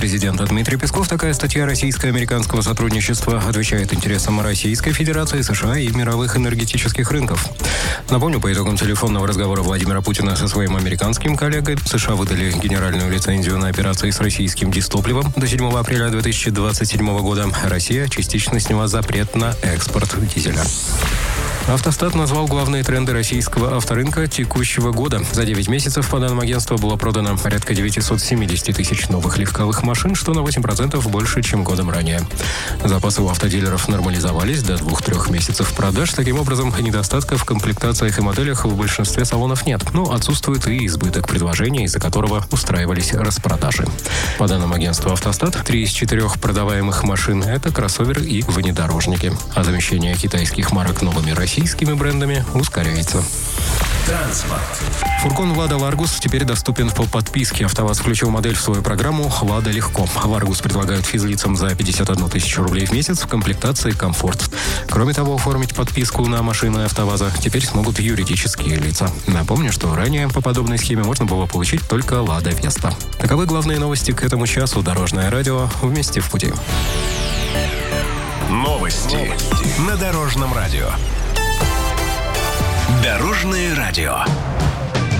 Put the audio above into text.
президента Дмитрий Песков, такая статья российско-американского сотрудничества отвечает интересам Российской Федерации, США и мировых энергетических рынков. Напомню, по итогам телефонного разговора Владимира Путина со своим американским коллегой, США выдали генеральную лицензию на операции с российским дистопливом до 7 апреля 2027 года. Россия частично сняла запрет на экспорт дизеля. Автостат назвал главные тренды российского авторынка текущего года. За 9 месяцев, по данным агентства, было продано порядка 970 тысяч новых легковых машин, что на 8% больше, чем годом ранее. Запасы у автодилеров нормализовались до 2-3 месяцев продаж. Таким образом, недостатков в комплектациях и моделях в большинстве салонов нет. Но отсутствует и избыток предложения, из-за которого устраивались распродажи. По данным агентства «Автостат», 3 из 4 продаваемых машин – это кроссоверы и внедорожники. А замещение китайских марок новыми российскими брендами ускоряется. Транспорт. Фургон «Лада Ларгус» теперь доступен по подписке. АвтоВАЗ включил модель в свою программу «Лада Легко». Ларгус предлагают физлицам за 51 тысячу рублей в месяц в комплектации «Комфорт». Кроме того, оформить подписку на машины АвтоВАЗа теперь смогут юридические лица. Напомню, что ранее по подобной схеме можно было получить только «Лада Веста». Таковы главные новости к этому часу. Дорожное радио. Вместе в пути. Новости на Дорожном радио. Дорожное радио.